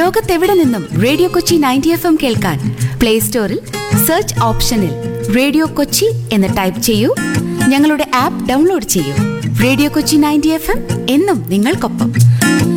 ലോകത്തെവിടെ നിന്നും radio Kochi 90 FM കേൾക്കാൻ പ്ലേ സ്റ്റോറിൽ സെർച്ച് ഓപ്ഷനിൽ റേഡിയോ കൊച്ചി എന്ന് ടൈപ്പ് ചെയ്യൂ. ഞങ്ങളുടെ ആപ്പ് ഡൗൺലോഡ് ചെയ്യൂ. റേഡിയോ കൊച്ചി 90 FM എന്നും നിങ്ങൾക്കൊപ്പം.